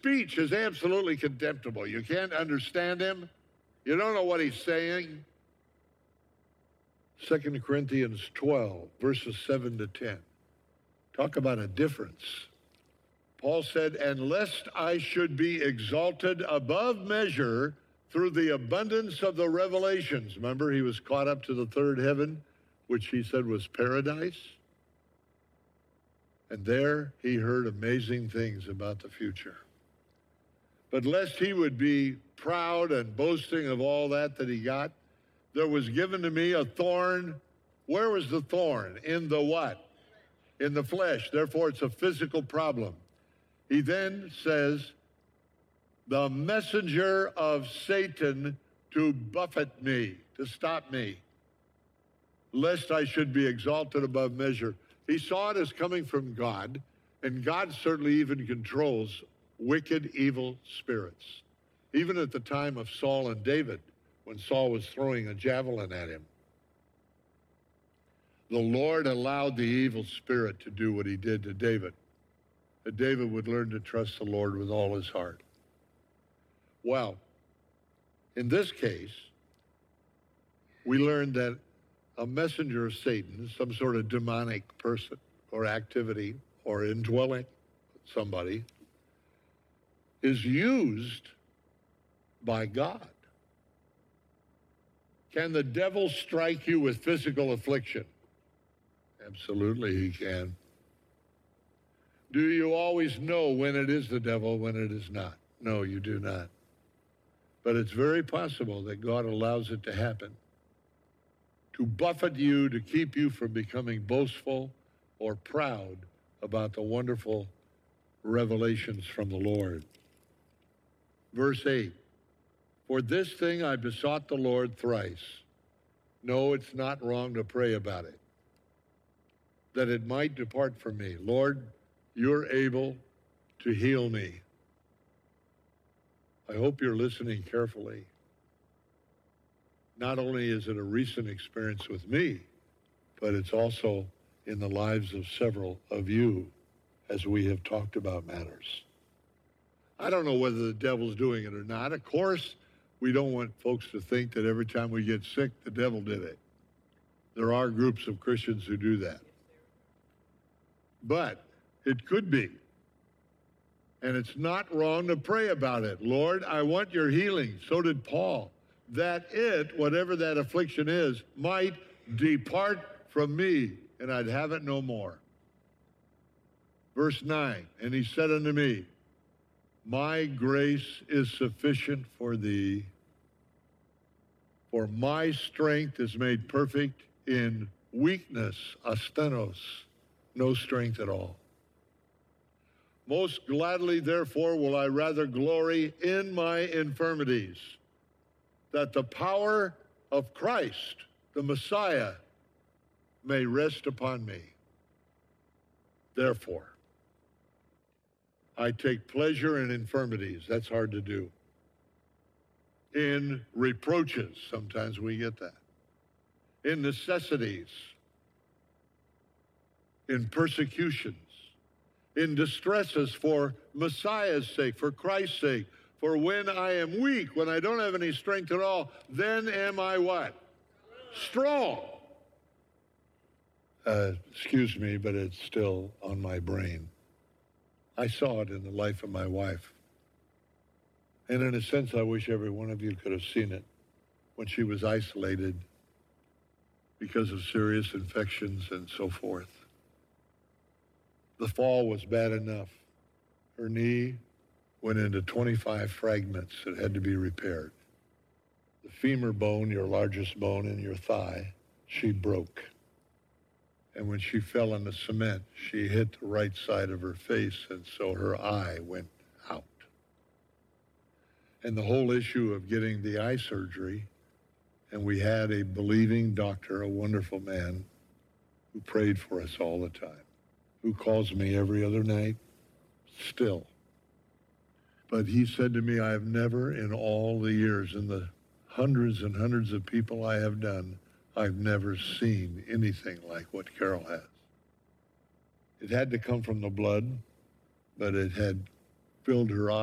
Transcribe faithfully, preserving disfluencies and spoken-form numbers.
speech is absolutely contemptible. You can't understand him. You don't know what he's saying. Second Corinthians twelve, verses seven to ten. Talk about a difference. Paul said, and lest I should be exalted above measure through the abundance of the revelations. Remember, he was caught up to the third heaven, which he said was paradise. And there he heard amazing things about the future. But lest he would be proud and boasting of all that that he got, there was given to me a thorn. Where was the thorn? In the what? In the flesh. Therefore, it's a physical problem. He then says, the messenger of Satan to buffet me, to stop me, lest I should be exalted above measure. He saw it as coming from God, and God certainly even controls wicked, evil spirits. Even at the time of Saul and David, when Saul was throwing a javelin at him, the Lord allowed the evil spirit to do what he did to David, that David would learn to trust the Lord with all his heart. Well, in this case, we learned that a messenger of Satan, some sort of demonic person or activity or indwelling somebody, is used by God. Can the devil strike you with physical affliction? Absolutely, he can. Do you always know when it is the devil, when it is not? No, you do not. But it's very possible that God allows it to happen, to buffet you, to keep you from becoming boastful or proud about the wonderful revelations from the Lord. Verse eight, for this thing I besought the Lord thrice. No, it's not wrong to pray about it, that it might depart from me. Lord, you're able to heal me. I hope you're listening carefully. Not only is it a recent experience with me, but it's also in the lives of several of you as we have talked about matters. I don't know whether the devil's doing it or not. Of course, we don't want folks to think that every time we get sick, the devil did it. There are groups of Christians who do that. But it could be. And it's not wrong to pray about it. Lord, I want your healing. So did Paul. That it, whatever that affliction is, might depart from me, and I'd have it no more. Verse nine, and he said unto me, my grace is sufficient for thee, for my strength is made perfect in weakness, asthenos, no strength at all. Most gladly, therefore, will I rather glory in my infirmities, that the power of Christ, the Messiah, may rest upon me. Therefore, I take pleasure in infirmities. That's hard to do. In reproaches, sometimes we get that. In necessities. In persecutions. In distresses for Messiah's sake, for Christ's sake. For when I am weak, when I don't have any strength at all, then am I what? Strong. Uh, excuse me, but it's still on my brain. I saw it in the life of my wife. And in a sense, I wish every one of you could have seen it when she was isolated because of serious infections and so forth. The fall was bad enough. Her knee went into twenty-five fragments that had to be repaired. The femur bone, your largest bone in your thigh, she broke. And when she fell in the cement, she hit the right side of her face, and so her eye went out. And the whole issue of getting the eye surgery, and we had a believing doctor, a wonderful man, who prayed for us all the time, who calls me every other night, still. But he said to me, I have never in all the years, in the hundreds and hundreds of people I have done, I've never seen anything like what Carol has. It had to come from the blood, but it had filled her eyes.